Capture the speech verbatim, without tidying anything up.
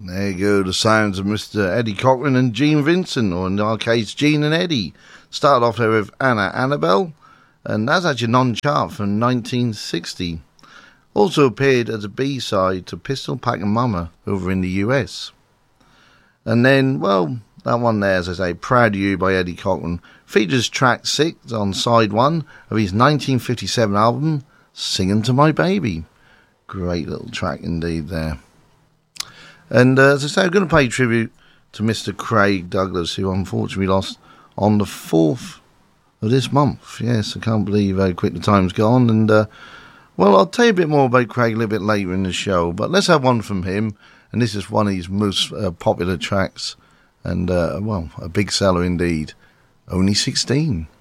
There you go, the sounds of Mister Eddie Cochran and Gene Vincent, or in our case, Gene and Eddie. Started off there with Anna Annabelle, and that's actually non-chart from nineteen sixty. Also appeared as a B-side to Pistol Packin' Mama over in the U S. And then, well, that one there, as I say, Proud of You by Eddie Cochran, features track six on side one of his nineteen fifty-seven album, Singin' to My Baby. Great little track indeed there. And uh, as I say, I'm going to pay tribute to Mister Craig Douglas, who unfortunately lost on the fourth of this month. Yes, I can't believe how quick the time's gone. And, uh, well, I'll tell you a bit more about Craig a little bit later in the show. But let's have one from him. And this is one of his most uh, popular tracks. And, uh, well, a big seller indeed. Only sixteen.